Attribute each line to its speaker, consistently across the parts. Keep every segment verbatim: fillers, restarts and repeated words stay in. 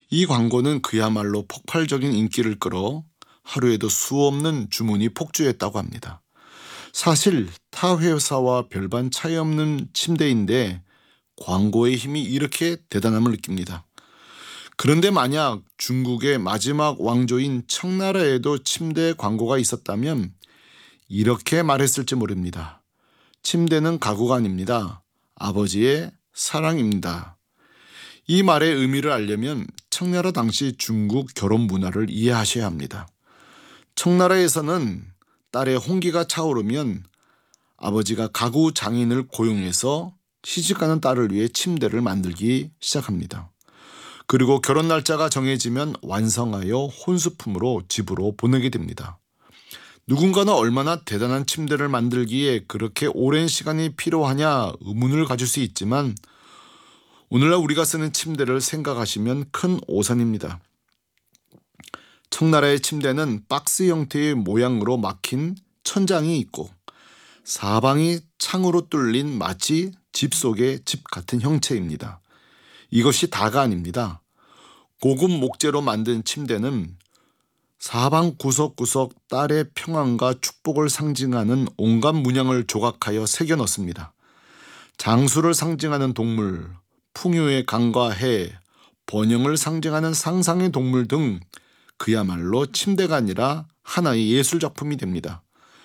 Speaker 1: 이 광고는 그야말로 폭발적인 인기를 끌어 하루에도 수없는 주문이 폭주했다고 합니다. 사실 타 회사와 별반 차이 없는 침대인데 광고의 힘이 이렇게 대단함을 느낍니다. 그런데 만약 중국의 마지막 왕조인 청나라에도 침대 광고가 있었다면 이렇게 말했을지 모릅니다. 침대는 가구가 아닙니다. 아버지의 사랑입니다. 이 말의 의미를 알려면 청나라 당시 중국 결혼 문화를 이해하셔야 합니다. 청나라에서는 딸의 홍기가 차오르면 아버지가 가구 장인을 고용해서 시집가는 딸을 위해 침대를 만들기 시작합니다. 그리고 결혼 날짜가 정해지면 완성하여 혼수품으로 집으로 보내게 됩니다. 누군가는 얼마나 대단한 침대를 만들기에 그렇게 오랜 시간이 필요하냐 의문을 가질 수 있지만 오늘날 우리가 쓰는 침대를 생각하시면 큰 오산입니다. 청나라의 침대는 박스 형태의 모양으로 막힌 천장이 있고 사방이 창으로 뚫린 마치 집 속의 집 같은 형체입니다. 이것이 다가 아닙니다. 고급 목재로 만든 침대는 사방 구석구석 딸의 평안과 축복을 상징하는 온갖 문양을 조각하여 새겨 넣습니다. 장수를 상징하는 동물, 풍요의 강과 해, 번영을 상징하는 상상의 동물 등 그야말로 침대가 아니라 하나의 예술작품이 됩니다.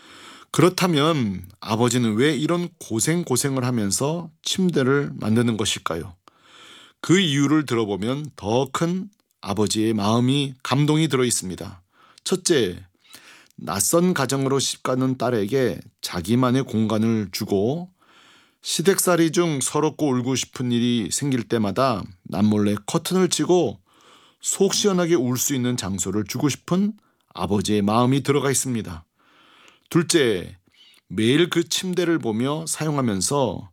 Speaker 1: 그렇다면 아버지는 왜 이런 고생고생을 하면서 침대를 만드는 것일까요? 그 이유를 들어보면 더 큰 아버지의 마음이 감동이 들어 있습니다. 첫째, 낯선 가정으로 시집가는 딸에게 자기만의 공간을 주고 시댁살이 중 서럽고 울고 싶은 일이 생길 때마다 남몰래 커튼을 치고 속 시원하게 울 수 있는 장소를 주고 싶은 아버지의 마음이 들어가 있습니다. 둘째, 매일 그 침대를 보며 사용하면서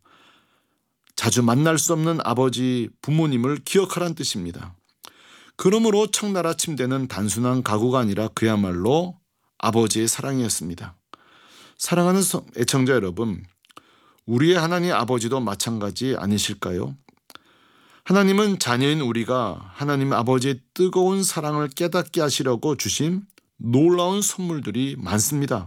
Speaker 1: 자주 만날 수 없는 아버지, 부모님을 기억하라는 뜻입니다. 그러므로 청나라 침대는 단순한 가구가 아니라 그야말로 아버지의 사랑이었습니다. 사랑하는 애청자 여러분, 우리의 하나님 아버지도 마찬가지 아니실까요? 하나님은 자녀인 우리가 하나님 아버지의 뜨거운 사랑을 깨닫게 하시려고 주신 놀라운 선물들이 많습니다.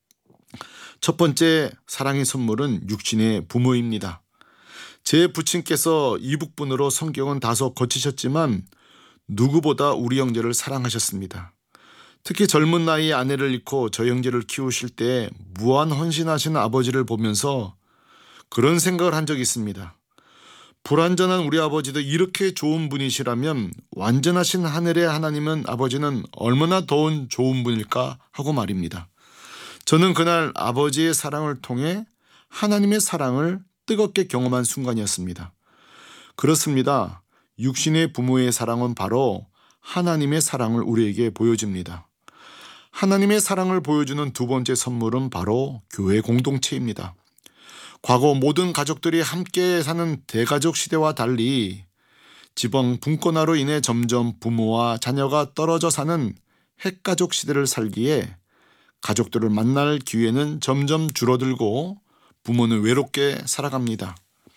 Speaker 1: 첫 번째 사랑의 선물은 육신의 부모입니다. 제 부친께서 이북분으로 성격은 다소 거치셨지만 누구보다 우리 형제를 사랑하셨습니다. 특히 젊은 나이에 아내를 잃고 저 형제를 키우실 때 무한 헌신하시는 아버지를 보면서 그런 생각을 한 적이 있습니다. 불완전한 우리 아버지도 이렇게 좋은 분이시라면 완전하신 하늘의 하나님은 아버지는 얼마나 더 좋은 분일까 하고 말입니다. 저는 그날 아버지의 사랑을 통해 하나님의 사랑을 뜨겁게 경험한 순간이었습니다. 그렇습니다. 육신의 부모의 사랑은 바로 하나님의 사랑을 우리에게 보여줍니다. 하나님의 사랑을 보여주는 두 번째 선물은 바로 교회 공동체입니다. 과거 모든 가족들이 함께 사는 대가족 시대와 달리 지방 분권화로 인해 점점 부모와 자녀가 떨어져 사는 핵가족 시대를 살기에 가족들을 만날 기회는 점점 줄어들고 부모는 외롭게 살아갑니다.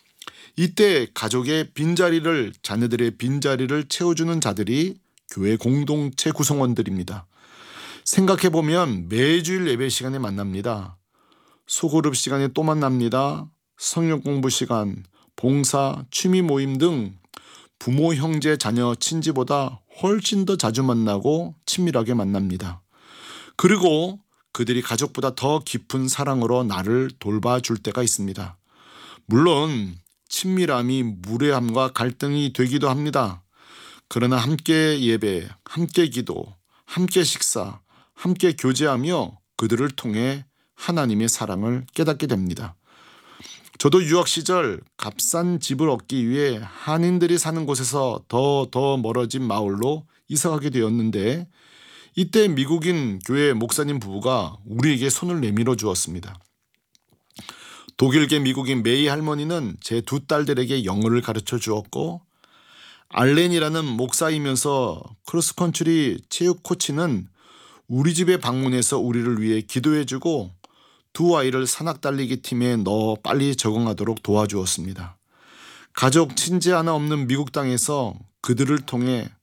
Speaker 1: 이때 가족의 빈자리를, 자녀들의 빈자리를 채워주는 자들이 교회 공동체 구성원들입니다. 생각해보면 매주일 예배 시간에 만납니다. 소그룹 시간에 또 만납니다. 성경 공부 시간, 봉사, 취미 모임 등 부모, 형제, 자녀, 친지보다 훨씬 더 자주 만나고 친밀하게 만납니다. 그리고 그들이 가족보다 더 깊은 사랑으로 나를 돌봐줄 때가 있습니다. 물론 친밀함이 무례함과 갈등이 되기도 합니다. 그러나 함께 예배, 함께 기도, 함께 식사, 함께 교제하며 그들을 통해 하나님의 사랑을 깨닫게 됩니다. 저도 유학 시절 값싼 집을 얻기 위해 한인들이 사는 곳에서 더 더 멀어진 마을로 이사가게 되었는데 이때 미국인 교회 목사님 부부가 우리에게 손을 내밀어 주었습니다. 독일계 미국인 메이 할머니는 제 두 딸들에게 영어를 가르쳐 주었고 알렌이라는 목사이면서 크로스컨트리 체육 코치는 우리 집에 방문해서 우리를 위해 기도해주고 두 아이를 산악달리기 팀에 넣어 빨리 적응하도록 도와주었습니다. 가족, 친지 하나 없는 미국 땅에서 그들을 통해